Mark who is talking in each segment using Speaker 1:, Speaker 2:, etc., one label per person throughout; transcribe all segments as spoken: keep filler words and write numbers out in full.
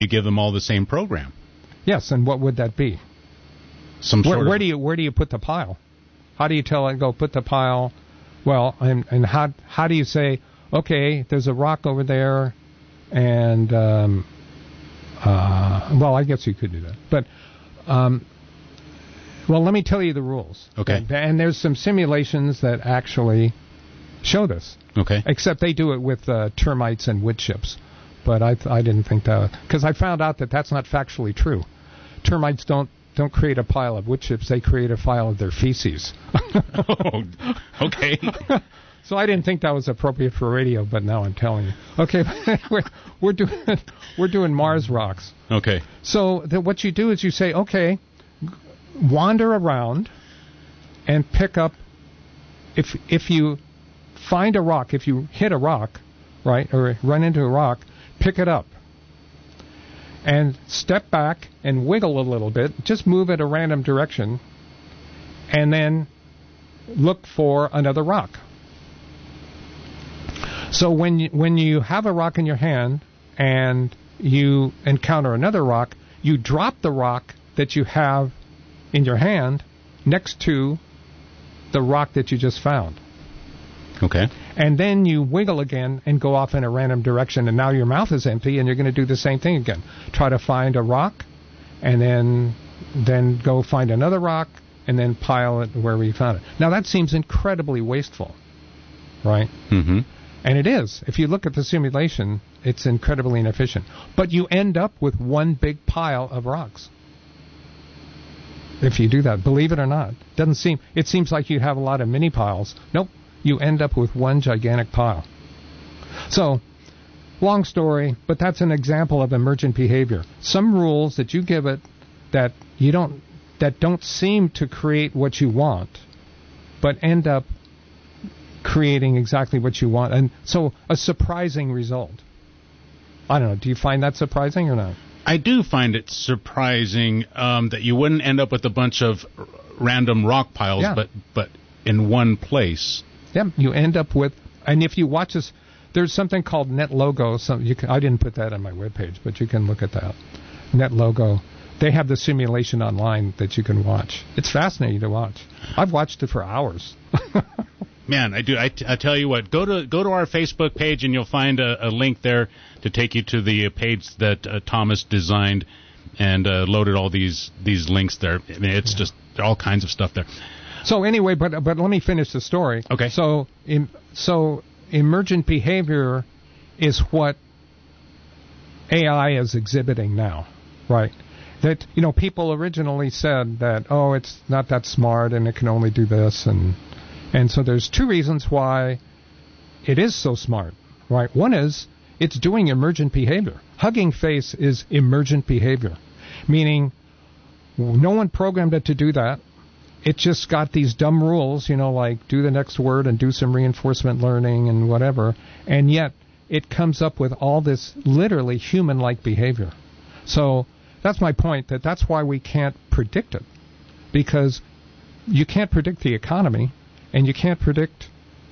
Speaker 1: you give them all the same program.
Speaker 2: Yes, and what would that be?
Speaker 1: Some
Speaker 2: where,
Speaker 1: sort
Speaker 2: where
Speaker 1: of
Speaker 2: do you where do you put the pile? How do you tell it go put the pile? Well, and and how how do you say, okay, there's a rock over there, and um, uh, well, I guess you could do that, but um, well, let me tell you the rules.
Speaker 1: Okay.
Speaker 2: And, and there's some simulations that actually show this.
Speaker 1: Okay.
Speaker 2: Except they do it with uh, termites and wood chips, but I th- I didn't think that, because I found out that that's not factually true. Termites don't. Don't create a pile of wood chips. They create a pile of their feces.
Speaker 1: Oh, okay.
Speaker 2: So I didn't think that was appropriate for radio, but now I'm telling you. Okay, we're, we're doing we're doing Mars rocks.
Speaker 1: Okay.
Speaker 2: So the, what you do is you say, okay, wander around and pick up. If if you find a rock, if you hit a rock, right, or run into a rock, pick it up. And step back and wiggle a little bit. Just move it a random direction. And then look for another rock. So when you, when you have a rock in your hand and you encounter another rock, you drop the rock that you have in your hand next to the rock that you just found.
Speaker 1: Okay.
Speaker 2: And then you wiggle again and go off in a random direction, and now your mouth is empty, and you're going to do the same thing again. Try to find a rock, and then then go find another rock, and then pile it wherever you found it. Now, that seems incredibly wasteful, right?
Speaker 1: Mm-hmm.
Speaker 2: And it is. If you look at the simulation, it's incredibly inefficient. But you end up with one big pile of rocks. If you do that, believe it or not. Doesn't seem. It seems like you have a lot of mini piles. Nope. You end up with one gigantic pile. So, long story, but that's an example of emergent behavior. Some rules that you give it that you don't that don't seem to create what you want, but end up creating exactly what you want, and so a surprising result. I don't know. Do you find that surprising or not?
Speaker 1: I do find it surprising um, that you wouldn't end up with a bunch of r- random rock piles,
Speaker 2: Yeah.
Speaker 1: but but in one place.
Speaker 2: Yeah, you end up with, and if you watch this, there's something called NetLogo. Some you can, I didn't put that on my webpage, but you can look at that. NetLogo. They have the simulation online that you can watch. It's fascinating to watch. I've watched it for hours.
Speaker 1: Man, I do. I, t- I tell you what. Go to go to our Facebook page, and you'll find a, a link there to take you to the page that uh, Thomas designed and uh, loaded all these these links there. I mean, it's yeah. just all kinds of stuff there.
Speaker 2: So anyway, but but let me finish the story.
Speaker 1: Okay.
Speaker 2: So in, so emergent behavior is what A I is exhibiting now, right? That, you know, people originally said that, oh, it's not that smart and it can only do this, and and so there's two reasons why it is so smart, right? One is it's doing emergent behavior. Hugging Face is emergent behavior, meaning no one programmed it to do that. It just got these dumb rules, you know, like do the next word and do some reinforcement learning and whatever, and yet it comes up with all this literally human-like behavior. So that's my point, that that's why we can't predict it, because you can't predict the economy, and you can't predict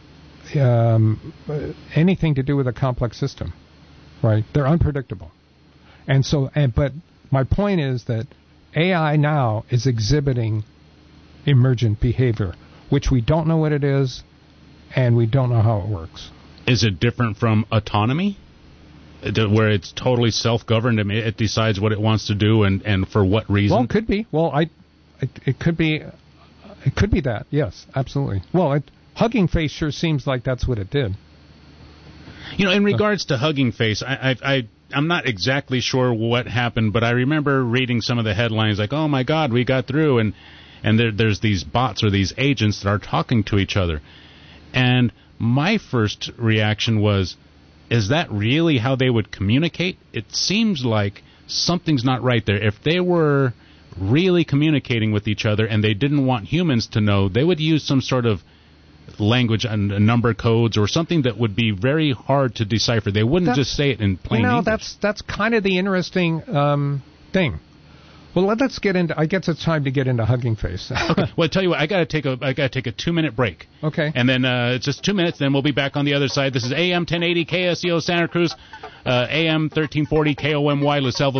Speaker 2: um, anything to do with a complex system, right? They're unpredictable. And so, and, but my point is that A I now is exhibiting emergent behavior, which we don't know what it is, and we don't know how it works.
Speaker 1: Is it different from autonomy, where it's totally self-governed? I mean, it decides what it wants to do and, and for what reason?
Speaker 2: Well, it could be. Well, I, it, it could be, it could be that. Yes, absolutely. Well, it, Hugging Face sure seems like that's what it did.
Speaker 1: You know, in regards to Hugging Face, I, I, I I'm not exactly sure what happened, but I remember reading some of the headlines like, "Oh my God, we got through," and and there, there's these bots or these agents that are talking to each other. And my first reaction was, is that really how they would communicate? It seems like something's not right there. If they were really communicating with each other and they didn't want humans to know, they would use some sort of language and number codes or something that would be very hard to decipher. They wouldn't that's, just say it in plain
Speaker 2: you know,
Speaker 1: English.
Speaker 2: That's, that's kind of the interesting um, thing. Well, let's get into. I guess it's time to get into Hugging Face.
Speaker 1: Okay. Well, I tell you what. I got to take a. I got to take a two minute break.
Speaker 2: Okay.
Speaker 1: And then uh, it's just two minutes. Then we'll be back on the other side. This is A M ten eighty K S E O Santa Cruz, uh, A M thirteen forty K O M Y La Selva.